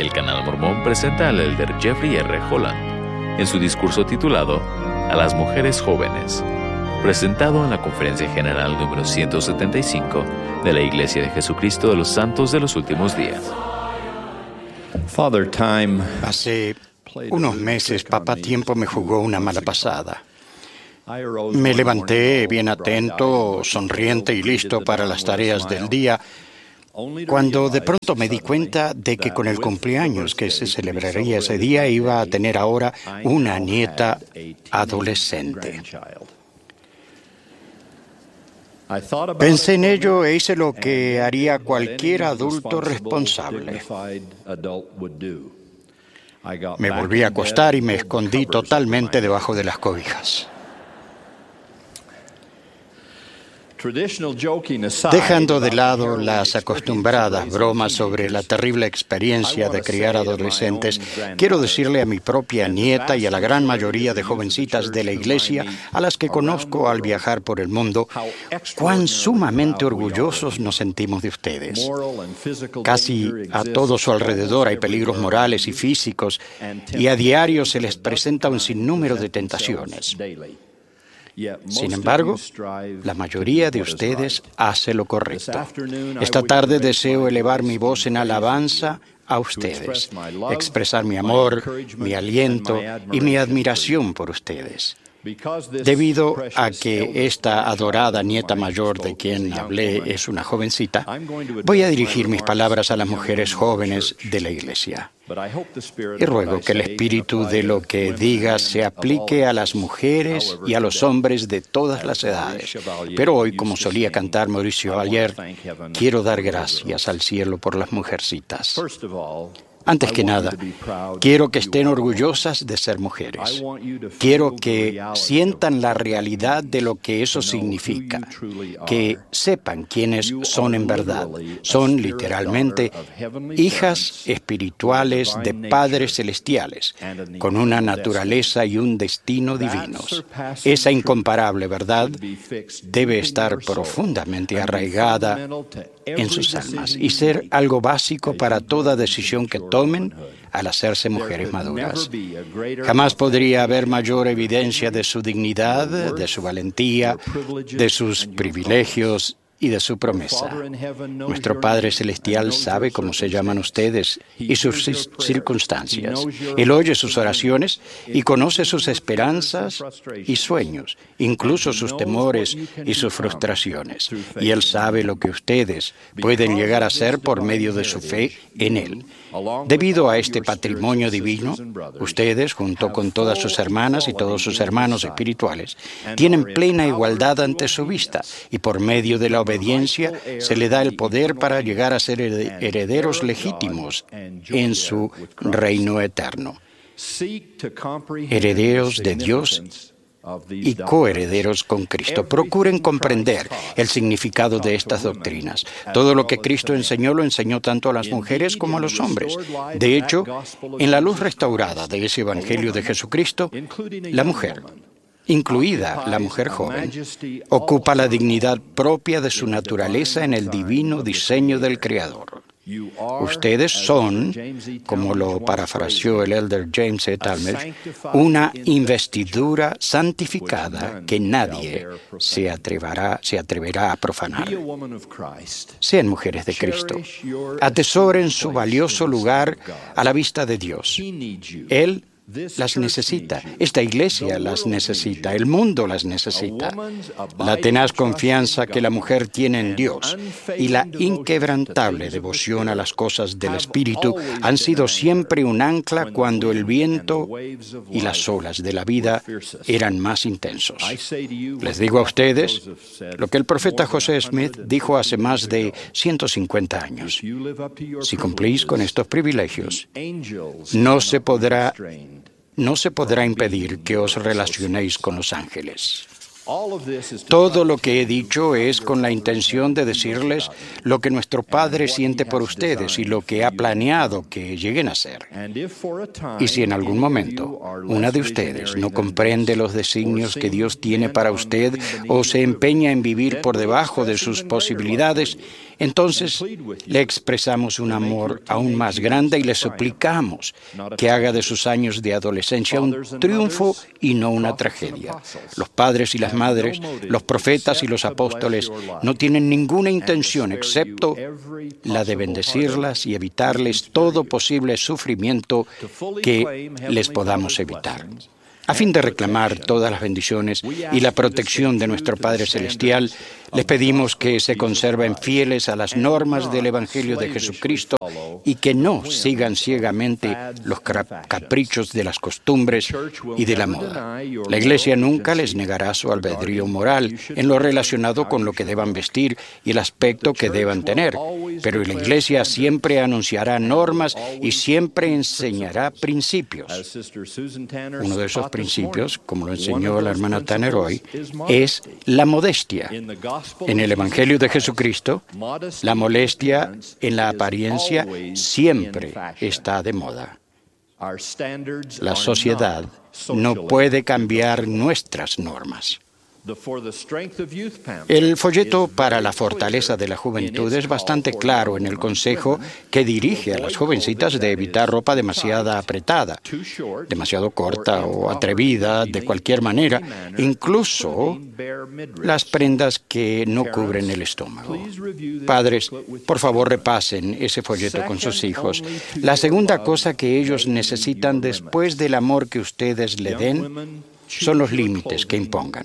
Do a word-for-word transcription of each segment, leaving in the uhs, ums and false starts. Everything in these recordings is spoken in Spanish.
El Canal Mormón presenta al elder Jeffrey R. Holland en su discurso titulado A las mujeres jóvenes, presentado en la Conferencia General número ciento setenta y cinco de la Iglesia de Jesucristo de los Santos de los Últimos Días. Father Time Hace unos meses, Papá Tiempo me jugó una mala pasada. Me levanté bien atento, sonriente y listo para las tareas del día, cuando de pronto me di cuenta de que con el cumpleaños que se celebraría ese día iba a tener ahora una nieta adolescente. Pensé en ello e hice lo que haría cualquier adulto responsable. Me volví a acostar y me escondí totalmente debajo de las cobijas. Dejando de lado las acostumbradas bromas sobre la terrible experiencia de criar adolescentes, quiero decirle a mi propia nieta y a la gran mayoría de jovencitas de la iglesia a las que conozco al viajar por el mundo, cuán sumamente orgullosos nos sentimos de ustedes. Casi a todo su alrededor hay peligros morales y físicos, y a diario se les presenta un sinnúmero de tentaciones. Sin embargo, la mayoría de ustedes hace lo correcto. Esta tarde deseo elevar mi voz en alabanza a ustedes, expresar mi amor, mi aliento y mi admiración por ustedes. Debido a que esta adorada nieta mayor de quien hablé es una jovencita, voy a dirigir mis palabras a las mujeres jóvenes de la iglesia. Y ruego que el espíritu de lo que diga se aplique a las mujeres y a los hombres de todas las edades. Pero hoy, como solía cantar Mauricio ayer, quiero dar gracias al cielo por las mujercitas. Antes que nada, quiero que estén orgullosas de ser mujeres. Quiero que sientan la realidad de lo que eso significa, que sepan quiénes son en verdad. Son literalmente hijas espirituales de padres celestiales, con una naturaleza y un destino divinos. Esa incomparable verdad debe estar profundamente arraigada en sus almas y ser algo básico para toda decisión que tomen al hacerse mujeres maduras. Jamás podría haber mayor evidencia de su dignidad, de su valentía, de sus privilegios y de su promesa. Nuestro Padre Celestial sabe cómo se llaman ustedes y sus circunstancias. Él oye sus oraciones y conoce sus esperanzas y sueños, incluso sus temores y sus frustraciones. Y Él sabe lo que ustedes pueden llegar a ser por medio de su fe en Él. Debido a este patrimonio divino, ustedes, junto con todas sus hermanas y todos sus hermanos espirituales, tienen plena igualdad ante su vista y por medio de la obediencia se le da el poder para llegar a ser herederos legítimos en su reino eterno. Herederos de Dios y coherederos con Cristo. Procuren comprender el significado de estas doctrinas. Todo lo que Cristo enseñó lo enseñó tanto a las mujeres como a los hombres. De hecho, en la luz restaurada de ese Evangelio de Jesucristo, la mujer, incluida la mujer joven, ocupa la dignidad propia de su naturaleza en el divino diseño del Creador. Ustedes son, como lo parafraseó el elder James E. Talmage, una investidura santificada que nadie se atreverá, se atreverá a profanar. Sean mujeres de Cristo. Atesoren su valioso lugar a la vista de Dios. Él las necesita, esta iglesia las necesita, el mundo las necesita. La tenaz confianza que la mujer tiene en Dios y la inquebrantable devoción a las cosas del Espíritu han sido siempre un ancla cuando el viento y las olas de la vida eran más intensos. Les digo a ustedes lo que el profeta José Smith dijo hace más de ciento cincuenta años. Si cumplís con estos privilegios, no se podrá No se podrá impedir que os relacionéis con los ángeles. Todo lo que he dicho es con la intención de decirles lo que nuestro Padre siente por ustedes y lo que ha planeado que lleguen a ser. Y si en algún momento una de ustedes no comprende los designios que Dios tiene para usted o se empeña en vivir por debajo de sus posibilidades, Entonces le expresamos un amor aún más grande y le suplicamos que haga de sus años de adolescencia un triunfo y no una tragedia. Los padres y las madres, los profetas y los apóstoles no tienen ninguna intención excepto la de bendecirlas y evitarles todo posible sufrimiento que les podamos evitar. A fin de reclamar todas las bendiciones y la protección de nuestro Padre Celestial, les pedimos que se conserven fieles a las normas del Evangelio de Jesucristo y que no sigan ciegamente los caprichos de las costumbres y de la moda. La Iglesia nunca les negará su albedrío moral en lo relacionado con lo que deban vestir y el aspecto que deban tener, pero la Iglesia siempre anunciará normas y siempre enseñará principios. Uno de esos principios, como lo enseñó la hermana Tanner hoy, es la modestia. En el Evangelio de Jesucristo, la modestia en la apariencia siempre está de moda. La sociedad no puede cambiar nuestras normas. El folleto para la fortaleza de la juventud es bastante claro en el consejo que dirige a las jovencitas de evitar ropa demasiado apretada, demasiado corta o atrevida de cualquier manera, incluso las prendas que no cubren el estómago. Padres, por favor repasen ese folleto con sus hijos. La segunda cosa que ellos necesitan después del amor que ustedes le den son los límites que impongan.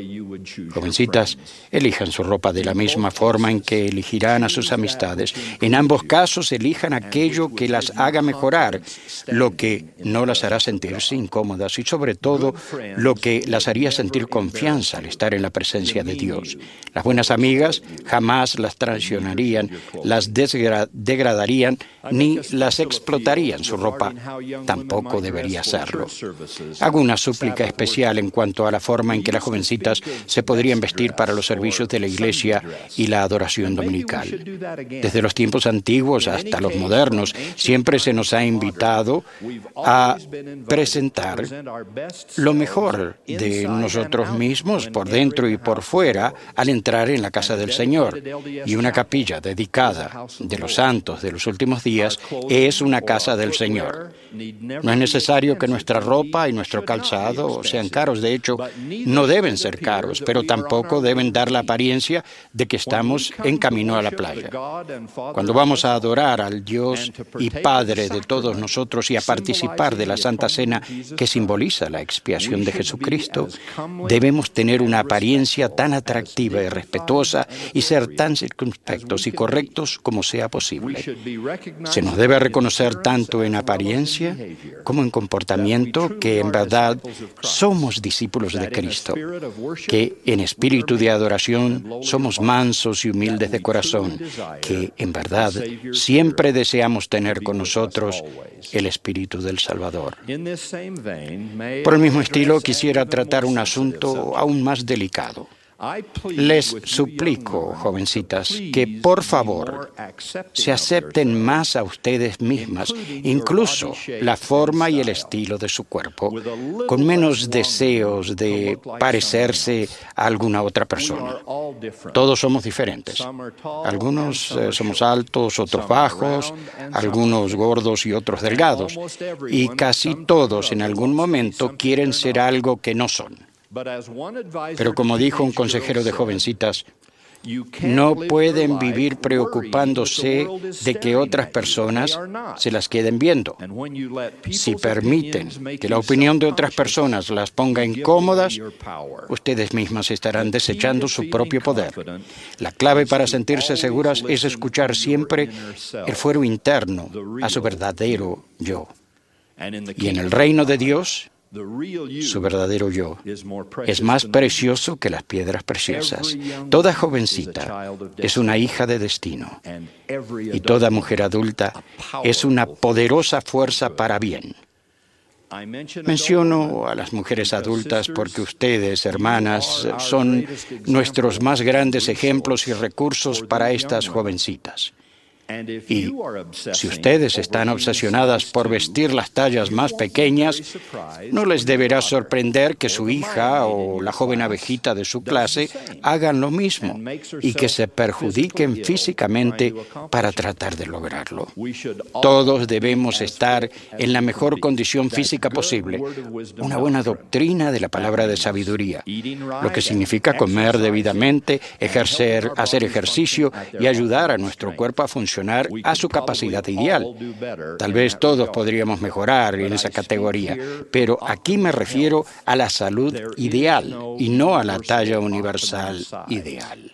Jovencitas, elijan su ropa de la misma forma en que elegirán a sus amistades. En ambos casos, elijan aquello que las haga mejorar, lo que no las hará sentirse incómodas y, sobre todo, lo que las haría sentir confianza al estar en la presencia de Dios. Las buenas amigas jamás las traicionarían, las desgra- degradarían ni las explotarían. Su ropa tampoco debería hacerlo. Hago una súplica especial en cuanto a la forma en que las jovencitas se podrían vestir para los servicios de la iglesia y la adoración dominical. Desde los tiempos antiguos hasta los modernos, siempre se nos ha invitado a presentar lo mejor de nosotros mismos por dentro y por fuera al entrar en la casa del Señor. Y una capilla dedicada de los santos de los últimos días es una casa del Señor. No es necesario que nuestra ropa y nuestro calzado sean caros. De hecho, no deben ser caros, pero tampoco deben dar la apariencia de que estamos en camino a la playa. Cuando vamos a adorar al Dios y Padre de todos nosotros y a participar de la Santa Cena que simboliza la expiación de Jesucristo, debemos tener una apariencia tan atractiva y respetuosa y ser tan circunspectos y correctos como sea posible. Se nos debe reconocer tanto en apariencia como en comportamiento que en verdad somos discípulos de Cristo, que en espíritu de adoración somos mansos y humildes de corazón, que en verdad siempre deseamos tener con nosotros el Espíritu del Salvador. Por el mismo estilo, quisiera tratar un asunto aún más delicado. Les suplico, jovencitas, que por favor se acepten más a ustedes mismas, incluso la forma y el estilo de su cuerpo, con menos deseos de parecerse a alguna otra persona. Todos somos diferentes. Algunos eh, somos altos, otros bajos, algunos gordos y otros delgados, y casi todos en algún momento quieren ser algo que no son. Pero como dijo un consejero de jovencitas, no pueden vivir preocupándose de que otras personas se las queden viendo. Si permiten que la opinión de otras personas las ponga incómodas, ustedes mismas estarán desechando su propio poder. La clave para sentirse seguras es escuchar siempre el fuero interno a su verdadero yo. Y en el reino de Dios, su verdadero yo es más precioso que las piedras preciosas. Toda jovencita es una hija de destino y toda mujer adulta es una poderosa fuerza para bien. Menciono a las mujeres adultas porque ustedes, hermanas, son nuestros más grandes ejemplos y recursos para estas jovencitas. Y si ustedes están obsesionadas por vestir las tallas más pequeñas, no les deberá sorprender que su hija o la joven abejita de su clase hagan lo mismo y que se perjudiquen físicamente para tratar de lograrlo. Todos debemos estar en la mejor condición física posible. Una buena doctrina de la palabra de sabiduría, lo que significa comer debidamente, ejercer, hacer ejercicio y ayudar a nuestro cuerpo a funcionar a su capacidad ideal. Tal vez todos podríamos mejorar en esa categoría, pero aquí me refiero a la salud ideal y no a la talla universal ideal.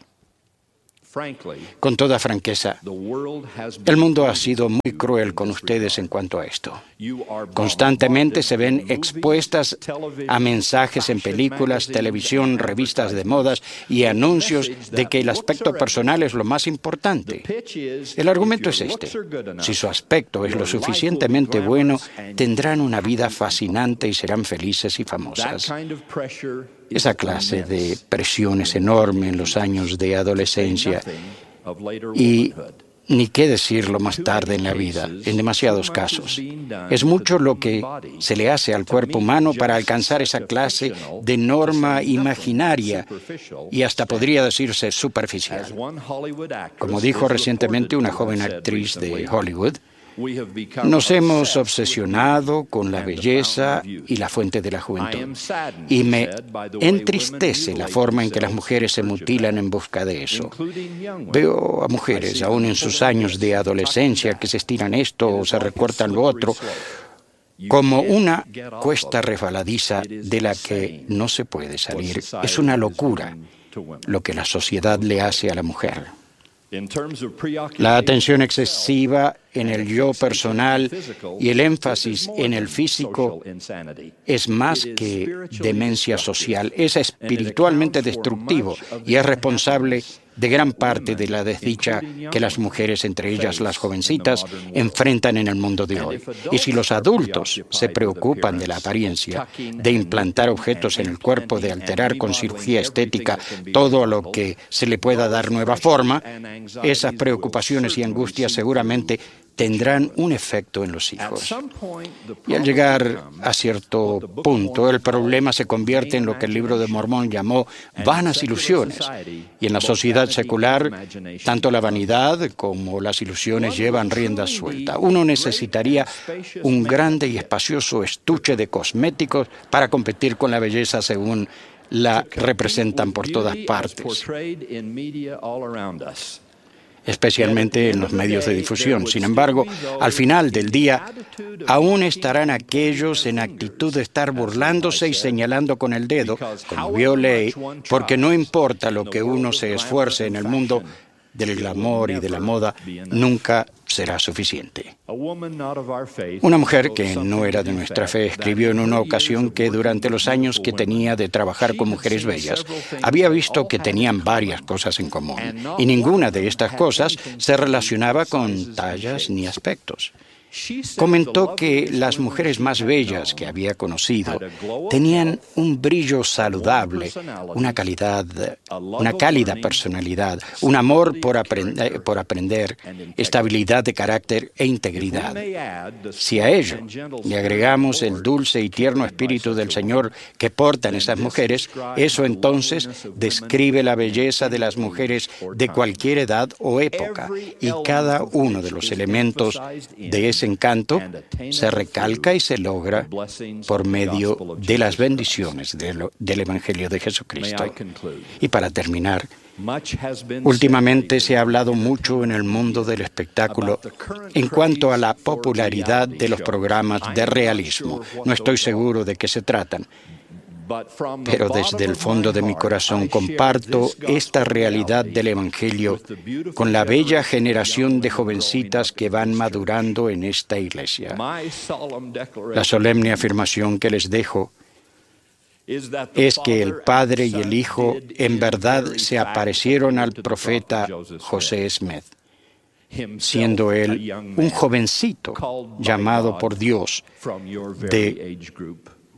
Con toda franqueza, el mundo ha sido muy cruel con ustedes en cuanto a esto. Constantemente se ven expuestas a mensajes en películas, televisión, revistas de modas y anuncios de que el aspecto personal es lo más importante. El argumento es este: si su aspecto es lo suficientemente bueno, tendrán una vida fascinante y serán felices y famosas. Esa clase de presión es enorme en los años de adolescencia y ni qué decirlo más tarde en la vida, en demasiados casos. Es mucho lo que se le hace al cuerpo humano para alcanzar esa clase de norma imaginaria y hasta podría decirse superficial. Como dijo recientemente una joven actriz de Hollywood, nos hemos obsesionado con la belleza y la fuente de la juventud. Y me entristece la forma en que las mujeres se mutilan en busca de eso. Veo a mujeres, aún en sus años de adolescencia, que se estiran esto o se recortan lo otro, como una cuesta resbaladiza de la que no se puede salir. Es una locura lo que la sociedad le hace a la mujer. La atención excesiva en el yo personal y el énfasis en el físico es más que demencia social, es espiritualmente destructivo y es responsable de gran parte de la desdicha que las mujeres, entre ellas las jovencitas, enfrentan en el mundo de hoy. Y si los adultos se preocupan de la apariencia, de implantar objetos en el cuerpo, de alterar con cirugía estética todo a lo que se le pueda dar nueva forma, esas preocupaciones y angustias seguramente tendrán un efecto en los hijos. Y al llegar a cierto punto, el problema se convierte en lo que el Libro de Mormón llamó vanas ilusiones. Y en la sociedad secular, tanto la vanidad como las ilusiones llevan rienda suelta. Uno necesitaría un grande y espacioso estuche de cosméticos para competir con la belleza según la representan por todas partes, especialmente en los medios de difusión. Sin embargo, al final del día, aún estarán aquellos en actitud de estar burlándose y señalando con el dedo, como vio Ley, porque no importa lo que uno se esfuerce en el mundo del glamour y de la moda, nunca será suficiente. Una mujer que no era de nuestra fe escribió en una ocasión que durante los años que tenía de trabajar con mujeres bellas, había visto que tenían varias cosas en común, y ninguna de estas cosas se relacionaba con tallas ni aspectos. Comentó que las mujeres más bellas que había conocido tenían un brillo saludable, una calidad, una cálida personalidad, un amor por, aprend- por aprender, estabilidad de carácter e integridad. Si a ello le agregamos el dulce y tierno espíritu del Señor que portan esas mujeres, eso entonces describe la belleza de las mujeres de cualquier edad o época, y cada uno de los elementos de ese encanto se recalca y se logra por medio de las bendiciones de lo, del Evangelio de Jesucristo. Y para terminar, últimamente se ha hablado mucho en el mundo del espectáculo en cuanto a la popularidad de los programas de realismo. No estoy seguro de qué se tratan, pero desde el fondo de mi corazón comparto esta realidad del Evangelio con la bella generación de jovencitas que van madurando en esta iglesia. La solemne afirmación que les dejo es que el Padre y el Hijo en verdad se aparecieron al profeta José Smith, siendo él un jovencito llamado por Dios de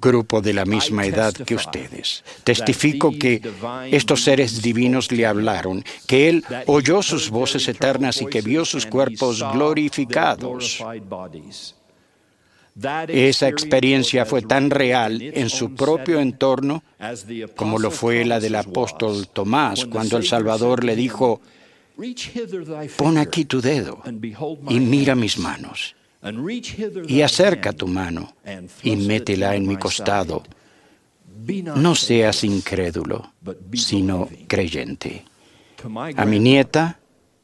grupo de la misma edad que ustedes. Testifico que estos seres divinos le hablaron, que Él oyó sus voces eternas y que vio sus cuerpos glorificados. Esa experiencia fue tan real en su propio entorno como lo fue la del apóstol Tomás cuando el Salvador le dijo: pon aquí tu dedo y mira mis manos, y acerca tu mano y métela en mi costado. No seas incrédulo, sino creyente. A mi nieta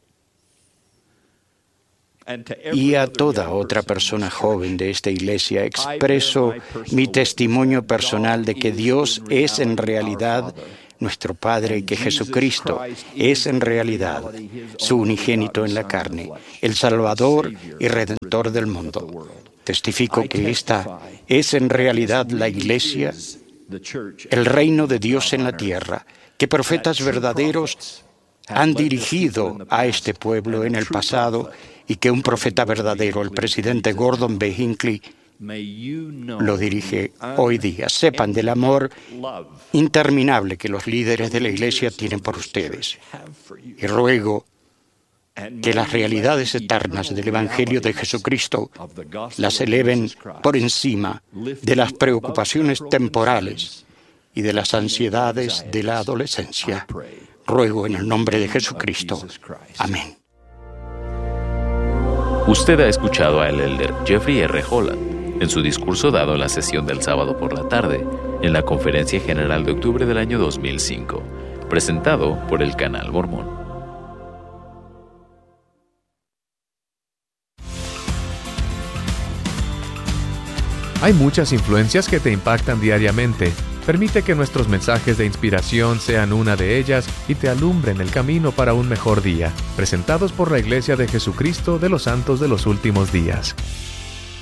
y a toda otra persona joven de esta iglesia expreso mi testimonio personal de que Dios es en realidad nuestro Padre y que Jesucristo es en realidad su unigénito en la carne, el Salvador y Redentor del mundo. Testifico que esta es en realidad la iglesia, el reino de Dios en la tierra, que profetas verdaderos han dirigido a este pueblo en el pasado y que un profeta verdadero, el presidente Gordon B. Hinckley, lo dirige hoy día. Sepan del amor interminable que los líderes de la Iglesia tienen por ustedes. Y ruego que las realidades eternas del Evangelio de Jesucristo las eleven por encima de las preocupaciones temporales y de las ansiedades de la adolescencia. Ruego en el nombre de Jesucristo. Amén. Usted ha escuchado al elder Jeffrey R. Holland en su discurso dado en la sesión del sábado por la tarde en la Conferencia General de octubre del año dos mil cinco, presentado por el Canal Mormón. Hay muchas influencias que te impactan diariamente. Permite que nuestros mensajes de inspiración sean una de ellas y te alumbren el camino para un mejor día. Presentados por la Iglesia de Jesucristo de los Santos de los Últimos Días.